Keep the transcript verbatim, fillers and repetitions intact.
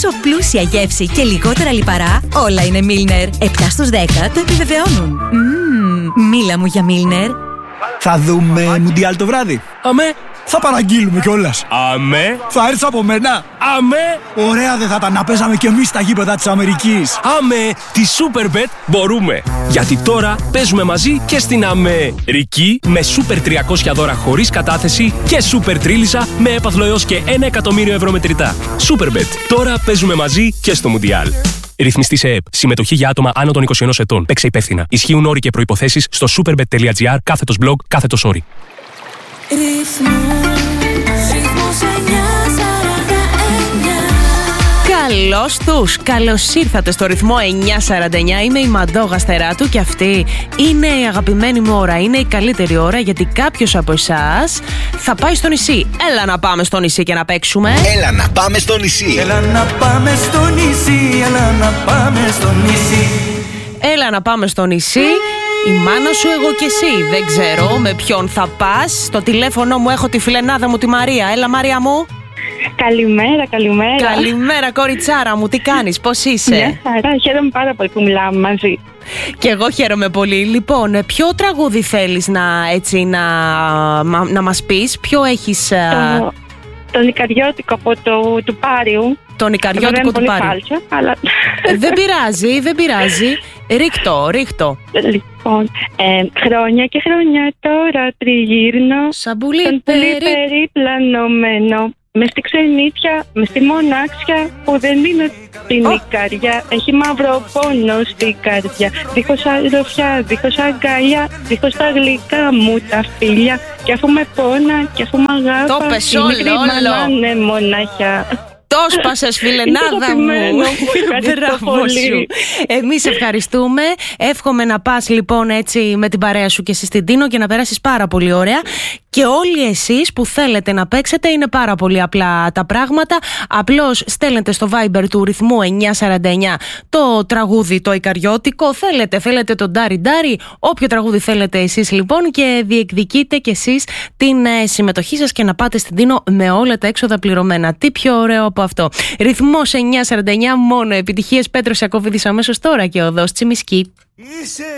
τόσο πλούσια γεύση και λιγότερα λιπαρά, όλα είναι Milner. επτά στους δέκα το επιβεβαιώνουν. Μμμ, μίλα μου για Milner. Θα δούμε Μουντιάλ το βράδυ. Αμέ. Θα παραγγείλουμε κιόλας. Αμέ. Θα έρθεις από μένα. Αμέ. Ωραία δεν θα ήταν να παίζαμε κι εμείς στα γήπεδα της Αμερικής. Αμέ. Τη Superbet μπορούμε. Γιατί τώρα παίζουμε μαζί και στην Αμερική με Super τριακόσια δώρα χωρίς κατάθεση και Super Τρίλισσα με έπαθλο έως και ένα εκατομμύριο ευρώ μετρητά. Superbet. Τώρα παίζουμε μαζί και στο Μουντιάλ. Ρυθμιστή σε ΕΕΠ. Συμμετοχή για άτομα άνω των είκοσι ενός ετών. Παίξε υπεύθυνα. Ισχύουν όροι και προϋποθέσεις στο superbet.gr κάθετος blog κάθετος όροι. Καλώς τους, καλώς ήρθατε στο ρυθμό εννιά σαράντα εννιά. Είμαι η Μαντώ Γαστεράτου και αυτή είναι η αγαπημένη μου ώρα. Είναι η καλύτερη ώρα γιατί κάποιος από εσάς θα πάει στο νησί. Έλα να πάμε στο νησί και να παίξουμε. Έλα να πάμε στο νησί. Έλα να πάμε στο νησί. Έλα να πάμε στο νησί. Έλα να πάμε στο νησί. Η μάνα σου, εγώ και εσύ. Δεν ξέρω με ποιον θα πας. Στο τηλέφωνο μου έχω τη φιλενάδα μου τη Μαρία. Έλα Μαρία μου. Καλημέρα, καλημέρα. Καλημέρα κοριτσάρα μου, τι κάνεις, πώς είσαι? Μια χαρά, χαίρομαι πάρα πολύ που μιλάμε μαζί. Και εγώ χαίρομαι πολύ. Λοιπόν, ποιο τραγούδι θέλεις να, έτσι, να, να μας πεις? Ποιο έχεις? Το, τον Ικαριώτικο από το του Πάριου. Τον Ικαριώτικο του Πάριου. Φάλσο, αλλά... Δεν πειράζει, δεν πειράζει. Ρίχτω, ρίχτω. Λοιπόν, ε, χρόνια και χρόνια τώρα τριγύρνω. Σαν πουλί τον περί... πολύ περιπλανωμένο. Μες στη ξενίτια, μες στη μονάξια που δεν είναι την oh. Ικαριά. Έχει μαύρο πόνο στη καρδιά. Δίχως αρροφιά, δίχως αγκαλιά, δίχως τα γλυκά μου τα φίλια. Κι αφού με πόνα, κι αφού μ' αγάπα, το πες όλο, όλο. Είναι μοναχιά. Το σπάσες φιλενάδα μου. Μπράβο σου. Εμείς ευχαριστούμε. Εύχομαι να πας λοιπόν έτσι με την παρέα σου και εσύ στην Τίνο και να περάσεις πάρα πολύ ωραία. Και όλοι εσείς που θέλετε να παίξετε, είναι πάρα πολύ απλά τα πράγματα. Απλώς στέλνετε στο Viber του ρυθμού εννιά σαράντα εννιά το τραγούδι το Ικαριώτικο. Θέλετε, θέλετε το Ντάρι Ντάρι, όποιο τραγούδι θέλετε εσείς λοιπόν, και διεκδικείτε κι εσείς την ε, συμμετοχή σας και να πάτε στην Τίνο με όλα τα έξοδα πληρωμένα. Τι πιο ωραίο από αυτό. Ρυθμός εννιά σαράντα εννιά, μόνο επιτυχίες. Πέτρος Ιακωβίδης αμέσως τώρα και οδός Τσιμισκή.